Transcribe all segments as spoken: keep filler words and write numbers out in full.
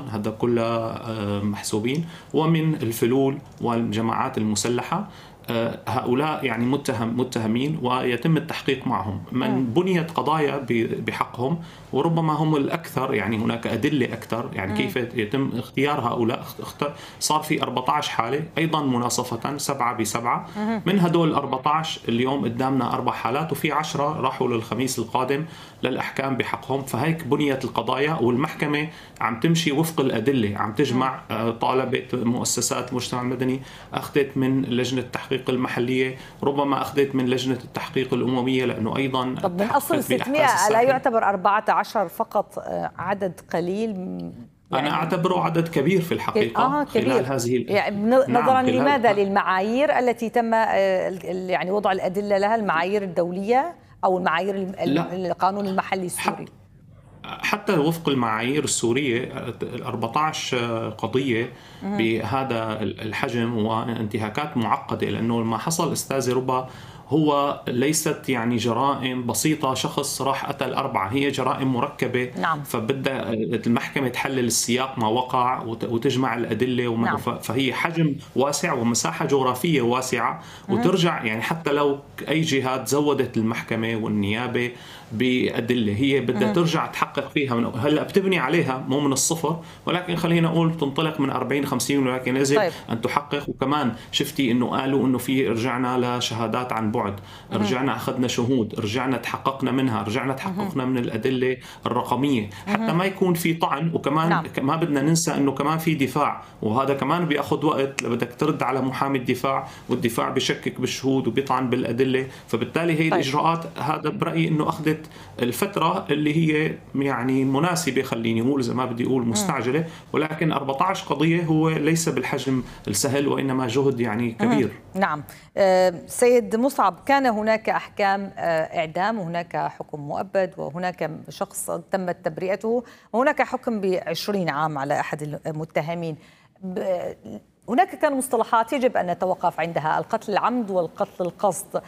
هذا كلها محسوبين، ومن الفلول والجماعات المسلحة. هؤلاء يعني متهم متهمين ويتم التحقيق معهم. من بنيت قضايا بحقهم وربما هم الأكثر، يعني هناك أدلة أكثر، يعني كيف يتم اختيار هؤلاء. صار في أربعة عشر حالة أيضا مناصفة، سبعة بسبعة. من هدول أربعة عشر اليوم قدامنا أربع حالات، وفي عشرة راحوا للخميس القادم للأحكام بحقهم. فهيك بنيت القضايا، والمحكمة عم تمشي وفق الأدلة، عم تجمع طالبت مؤسسات المجتمع المدني، أخذت من لجنة التحقيق المحلية، ربما أخذت من لجنة التحقيق الأممية، لأنه أيضا طب من أصل ستمائة لا يعتبر أربعة عشر فقط عدد قليل؟ يعني أنا أعتبره عدد كبير في الحقيقة. آه كبير. خلال هذه يعني نظرا نعم لماذا؟ للمعايير التي تم يعني وضع الأدلة لها، المعايير الدولية أو المعايير القانون المحلي السوري؟ حتى وفق المعايير السورية ال أربعة عشر قضية بهذا الحجم وانتهاكات معقدة، لأنه ما حصل أستاذ ربا هو ليست يعني جرائم بسيطة، شخص راح قتل أربعة، هي جرائم مركبة. نعم. فبدأ المحكمة تحلل السياق ما وقع وتجمع الأدلة، نعم. فهي حجم واسع ومساحة جغرافية واسعة، وترجع يعني حتى لو أي جهات زودت المحكمة والنيابة بأدلة، هي بدها ترجع تحقق فيها. من هلا بتبني عليها مو من الصفر، ولكن خلينا نقول تنطلق من أربعين خمسين، ولكن لازم طيب. أن تحقق. وكمان شفتي إنه قالوا إنه في رجعنا لشهادات عن بعد، رجعنا أخذنا شهود، رجعنا تحققنا منها، رجعنا تحققنا من الأدلة الرقمية، حتى ما يكون في طعن. وكمان نعم. ما بدنا ننسى إنه كمان في دفاع، وهذا كمان بياخذ وقت، بدك ترد على محامي الدفاع، والدفاع بيشكك بالشهود وبيطعن بالأدلة. فبالتالي هي طيب. الإجراءات هذا برأيي إنه أخذت الفترة اللي هي يعني مناسبة، خليني أقول إذا ما بدي أقول مستعجلة، ولكن أربعة عشر قضية هو ليس بالحجم السهل، وإنما جهد يعني كبير. نعم. سيد مصعب، كان هناك أحكام إعدام، وهناك حكم مؤبد، وهناك شخص تمت تبرئته، وهناك حكم بعشرين عام على أحد المتهمين. هناك كان مصطلحات يجب أن نتوقف عندها، القتل العمد والقتل القصد.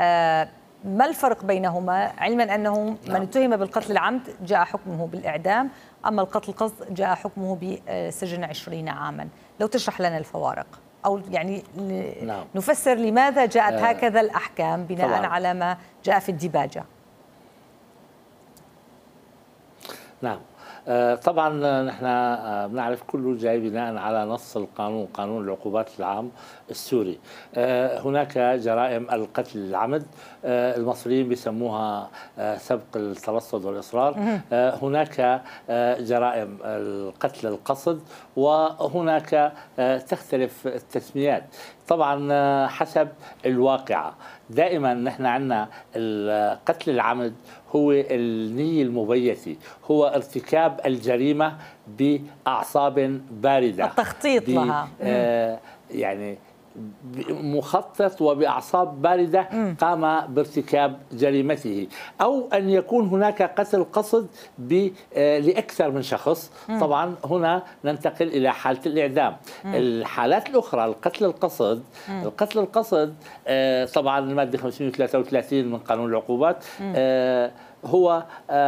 ما الفرق بينهما، علما أنه من اتهم بالقتل العمد جاء حكمه بالإعدام، أما القتل القصد جاء حكمه بسجن عشرين عاما؟ لو تشرح لنا الفوارق، أو يعني نعم. نفسر لماذا جاءت آه هكذا الأحكام بناء طبعا. على ما جاء في الديباجة. نعم. طبعا نحن بنعرف كله جاي بناء على نص القانون، قانون العقوبات العام السوري. هناك جرائم القتل العمد، المصريين بيسموها سبق الترصد والإصرار. هناك جرائم القتل القصد، وهناك تختلف التسميات طبعا حسب الواقعة. دائما نحن عندنا القتل العمد هو النية المبيتة، هو ارتكاب الجريمة بأعصاب باردة، التخطيط لها آه يعني مخطط وبأعصاب باردة قام بارتكاب جريمته، أو أن يكون هناك قتل قصد لأكثر من شخص. طبعا هنا ننتقل إلى حالة الإعدام. الحالات الأخرى القتل القصد، القتل القصد طبعا المادة خمسمئة وثلاثة وثلاثين من قانون العقوبات هو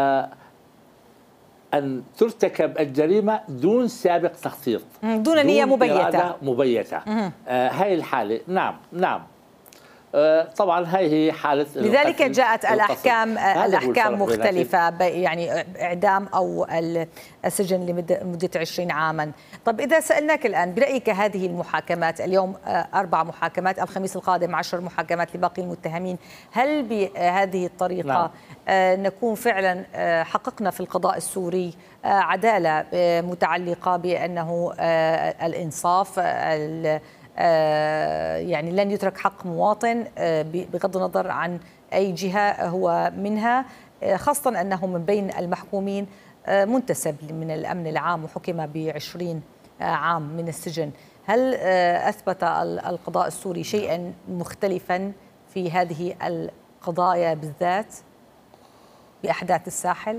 أن ترتكب الجريمة دون سابق تخطيط، دون نية مبيتة مبيتة. آه هاي الحالة نعم نعم آه طبعا هاي هي حالة. لذلك جاءت الأحكام الأحكام مختلفة، يعني إعدام أو السجن لمدة عشرين عاما. طب إذا سألناك الآن برأيك هذه المحاكمات اليوم أربع محاكمات، الخميس القادم عشر محاكمات لباقي المتهمين، هل بهذه الطريقة نعم. نكون فعلا حققنا في القضاء السوري عدالة متعلقة بأنه الإنصاف، يعني لن يترك حق مواطن بغض النظر عن أي جهة هو منها، خاصة أنه من بين المحكومين منتسب من الأمن العام وحكم بعشرين عام من السجن؟ هل أثبت القضاء السوري شيئا مختلفا في هذه القضايا بالذات بأحداث الساحل؟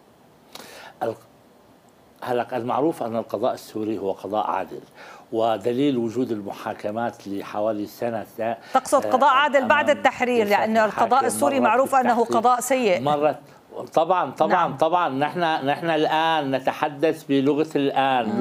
هلأ المعروف أن القضاء السوري هو قضاء عادل، ودليل وجود المحاكمات لحوالي سنة. تقصد قضاء عادل بعد التحرير، لأن القضاء السوري معروف أنه قضاء سيء. مرت طبعا طبعا نعم. طبعا نحن نحن الآن نتحدث بلغة الآن.